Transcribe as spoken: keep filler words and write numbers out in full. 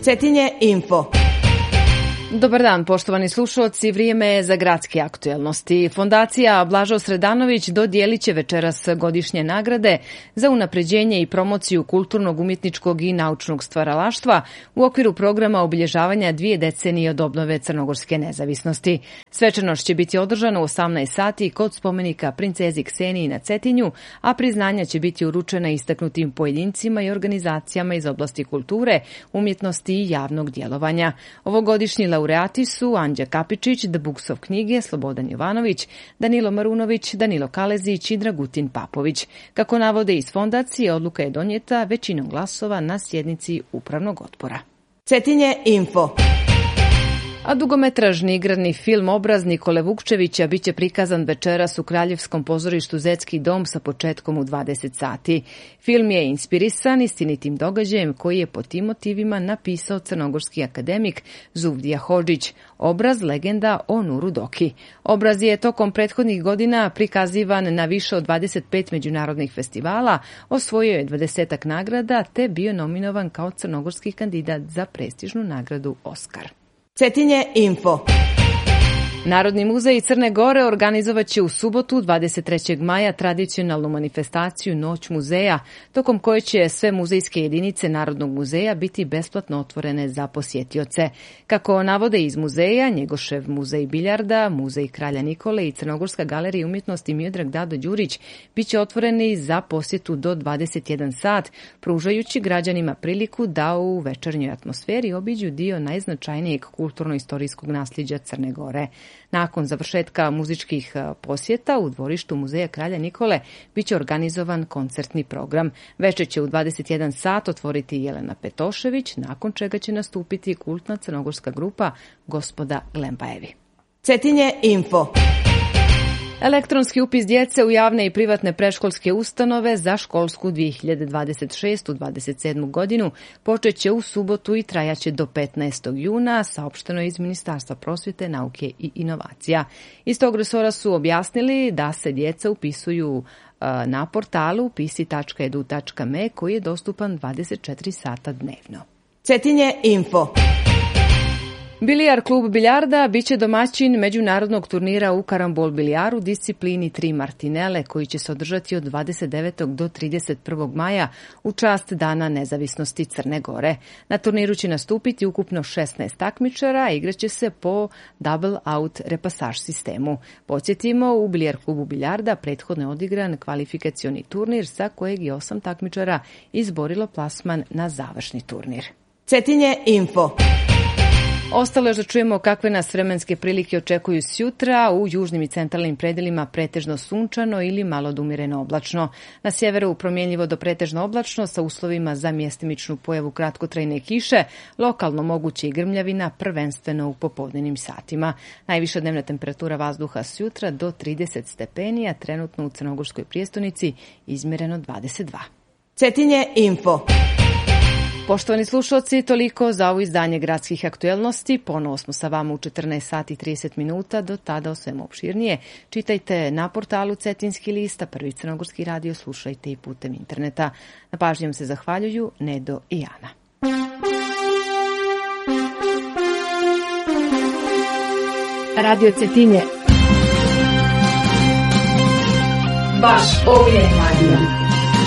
Cetinje info. Dobar dan, poštovani slušalci, vrijeme je za gradske aktuelnosti. Fondacija Blažo Sredanović dodijelit će večeras godišnje nagrade za unapređenje i promociju kulturnog, umjetničkog i naučnog stvaralaštva u okviru programa obilježavanja dvije decenije od obnove crnogorske nezavisnosti. Svečanost će biti održana u osamnaest sati kod spomenika princezi Kseniji na Cetinju, a priznanja će biti uručena istaknutim pojedincima i organizacijama iz oblasti kulture, umjetnosti i javnog djelovanja. Ovogodišnji laureati su Anđa Kapičić, The Books of knjige, Slobodan Jovanović, Danilo Marunović, Danilo Kalezić i Dragutin Papović. Kako navode iz fondacije, odluka je donijeta većinom glasova na sjednici upravnog odbora. Cetinje info. A dugometražni igrani film Obraz Nikole Vukčevića biće prikazan večeras u Kraljevskom pozorištu Zetski dom sa početkom u dvadeset sati. Film je inspirisan istinitim događajem koji je po tim motivima napisao crnogorski akademik Zuvdija Hodžić. Obraz legenda o Nuru Doki. Obraz je tokom prethodnih godina prikazivan na više od dvadeset pet međunarodnih festivala, osvojio je dvadesetak nagrada te bio nominovan kao crnogorski kandidat za prestižnu nagradu Oskar. Cetinje info. Narodni muzej Crne Gore organizovaće u subotu dvadeset trećeg maja tradicionalnu manifestaciju Noć muzeja, tokom koje će sve muzejske jedinice Narodnog muzeja biti besplatno otvorene za posjetioce. Kako navode iz muzeja, Njegošev muzej biljarda, muzej Kralja Nikole i Crnogorska galerija umjetnosti Miodrag Dado Đurić biće otvoreni za posjetu do dvadeset jedan sat, pružajući građanima priliku da u večernjoj atmosferi obiđu dio najznačajnijeg kulturno-istorijskog nasljeđa Crne Gore. Nakon završetka muzičkih posjeta u dvorištu muzeja Kralja Nikole biće organizovan koncertni program. Večer će u dvadeset jedan sat otvoriti Jelena Petošević, nakon čega će nastupiti kultna crnogorska grupa Gospoda Glembajevi. Cetinje info. Elektronski upis djece u javne i privatne predškolske ustanove za školsku dvije hiljade dvadeset šeste dvadeset sedmu godinu počet će u subotu i trajaće do petnaestog juna, saopšteno je iz Ministarstva prosvjete, nauke i inovacija. Iz tog resora su objasnili da se djeca upisuju na portalu upisi tačka edu tačka me koji je dostupan dvadeset četiri sata dnevno. Cetinje info. Bilijar klub biljarda biće domaćin međunarodnog turnira u karambol bilijaru disciplini tri martinele koji će se održati od dvadeset devetog do trideset prvog maja u čast Dana nezavisnosti Crne Gore. Na turniru će nastupiti ukupno šesnaest takmičara, a igraće se po double out repasaž sistemu. Podsjetimo, u bilijar klubu biljarda prethodno je odigran kvalifikacioni turnir sa kojeg je osam takmičara izborilo plasman na završni turnir. Cetinje info. Ostalo je da čujemo kakve nas vremenske prilike očekuju sjutra, u južnim i centralnim predelima pretežno sunčano ili malo umireno oblačno. Na sjeveru promjenjivo do pretežno oblačno sa uslovima za mjestimičnu pojavu kratkotrajne kiše, lokalno moguće i grmljavina, prvenstveno u popodnevnim satima. Najviša dnevna temperatura vazduha sjutra do trideset stepeni, a trenutno u crnogorskoj prijestolnici izmjereno dvadeset dva. Cetinje info. Poštovani slušalci, toliko za ovo izdanje gradskih aktuelnosti. Ponovo smo sa vama u četrnaest sati i trideset minuta, do tada o svemu opširnije. Čitajte na portalu Cetinski list, Prvi crnogorski radio, slušajte i putem interneta. Na pažnjom se zahvaljuju Nedo i Ana. Radio Cetinje. Baš ovdje radio.